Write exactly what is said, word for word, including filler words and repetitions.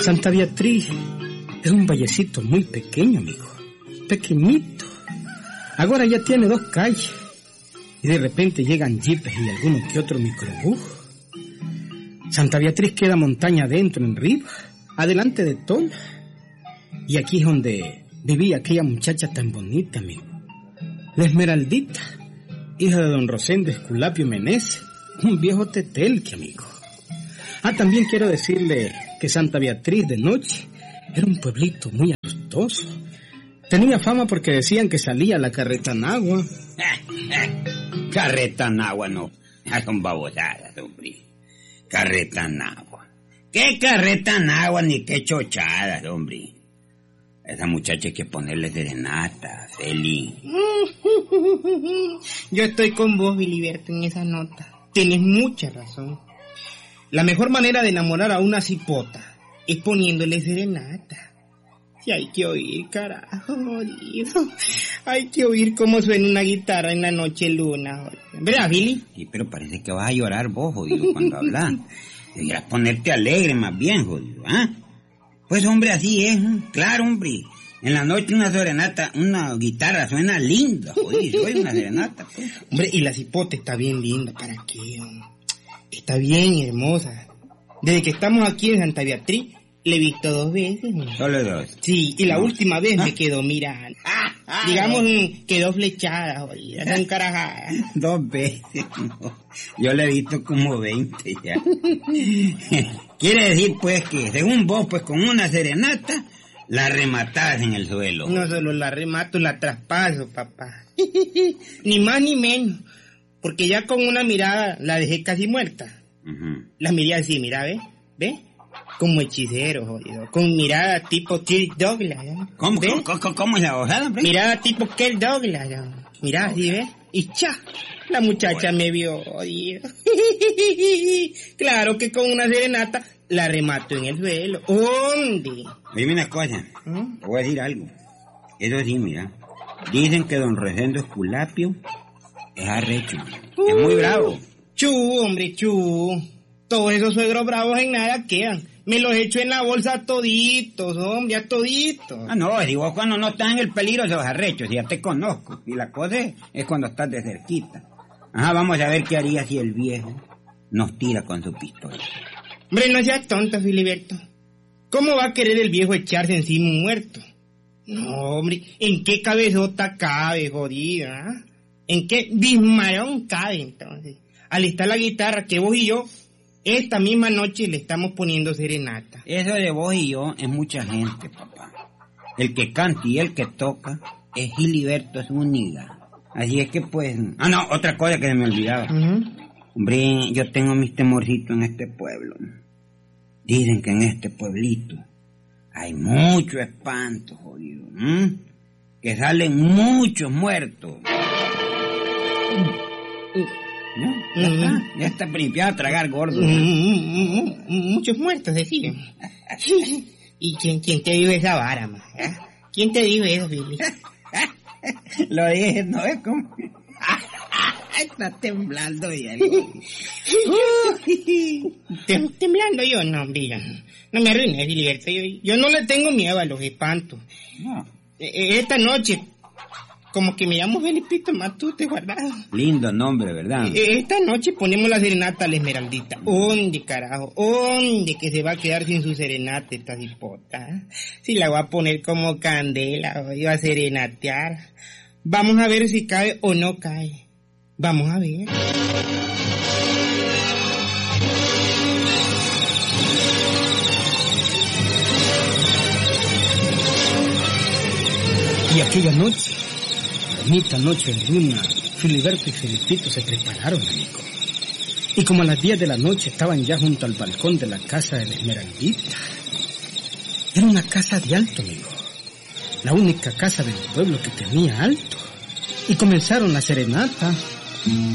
Santa Beatriz es un vallecito muy pequeño, amigo. Pequeñito. Ahora ya tiene dos calles. Y de repente llegan jeepes y algunos que otro microbús. Santa Beatriz queda montaña adentro, en Rivas, adelante de todo. Y aquí es donde vivía aquella muchacha tan bonita, amigo. La Esmeraldita, hija de don Rosendo Esculapio Meneses, un viejo tetelque, amigo. Ah, también quiero decirle que Santa Beatriz de noche era un pueblito muy asustoso. Tenía fama porque decían que salía la Carretanagua. Carretanagua no, son babosadas, hombre. Carretanagua. ¿Qué Carretanagua ni qué chochadas, hombre? A esa muchacha hay que ponerle serenata, Feli. Yo estoy con vos, Filiberto, en esa nota. Tienes mucha razón. La mejor manera de enamorar a una cipota es poniéndole serenata. Y hay que oír, carajo, jodido. Hay que oír cómo suena una guitarra en la noche luna, jodido. ¿Verdad, Billy? Sí, pero parece que vas a llorar vos, jodido, cuando hablas. Deberías ponerte alegre más bien, jodido, ¿ah? Pues, hombre, así es, ¿eh? Claro, hombre. En la noche una serenata, una guitarra suena linda, jodido. Oye, una serenata, pues. Hombre, y la cipota está bien linda, ¿para qué? Está bien hermosa. Desde que estamos aquí en Santa Beatriz, le he visto dos veces. ¿Solo dos? Sí, y la no. última vez ¿Ah? me quedó mirando. Ah, ah, Digamos, no. quedó flechada, jodida, tan carajada. Dos veces, no. Yo le he visto como veinte ya. Quiere decir, pues, que según vos, pues, con una serenata, la rematás en el suelo. No solo la remato, la traspaso, papá. Ni más ni menos. Porque ya con una mirada la dejé casi muerta. Uh-huh. La miré así, mira, ¿ves? ¿Ves? Como hechicero, jodido. Con mirada tipo Kirk Douglas, ¿no? ¿Cómo, ¿Cómo, ¿Cómo es la hojada, hombre? Mirada tipo Kirk Douglas, ¿no? Mirá, así, ¿ves? Y cha, la muchacha bueno. me vio, jodido. Claro que con una serenata la remato en el suelo. ¿Dónde? Dime una cosa, ¿Mm? Te voy a decir algo. Eso sí, mira. Dicen que don Rosendo Esculapio es arrecho. Uh, es muy bravo. Chu, hombre, chu. Todos esos suegros bravos en nada quedan. Me los echo en la bolsa toditos, hombre, a toditos. Ah, no, si vos cuando no estás en el peligro se los arrechos, ya te conozco. Y la cosa es, es cuando estás de cerquita. Ajá, vamos a ver qué haría si el viejo nos tira con su pistola. Hombre, no seas tonto, Filiberto. ¿Cómo va a querer el viejo echarse encima un muerto? No, hombre, ¿en qué cabezota cabe, jodida? ¿En qué bismarón cabe, entonces? Alistar la guitarra que vos y yo, esta misma noche le estamos poniendo serenata. Eso de vos y yo es mucha gente, papá. El que canta y el que toca es Giliberto Zúñiga. Así es que pues... Ah, no, otra cosa que se me olvidaba. Uh-huh. Hombre, yo tengo mis temorcitos en este pueblo. Dicen que en este pueblito hay mucho espanto, jodido. ¿Mm? Que salen muchos muertos. ¿No? Ya uh-huh. está, ya está principiado a tragar gordo. Uh-huh. Muchos muertos, decían. ¿Y quién, quién te dijo esa vara, ma? ¿Eh? ¿Quién te dijo eso, Billy? Lo dije, no es como... Está temblando ya. Tem, temblando yo, no, mira. No me arruines, Filiberto. Yo, yo no le tengo miedo a los espantos. No. Esta noche, como que me llamo Felipito Matute, guardado. Lindo nombre, ¿verdad? Esta noche ponemos la serenata a la Esmeraldita. ¿Dónde, carajo? ¿Dónde que se va a quedar sin su serenata esta cipota? Si la voy a poner como candela, voy a serenatear. Vamos a ver si cae o no cae. Vamos a ver. Y aquella noche, bonita noche de luna, Filiberto y Felipito se prepararon, amigo. Y como a las diez de la noche estaban ya junto al balcón de la casa de la Esmeraldita. Era una casa de alto, amigo. La única casa del pueblo que tenía alto. Y comenzaron la serenata.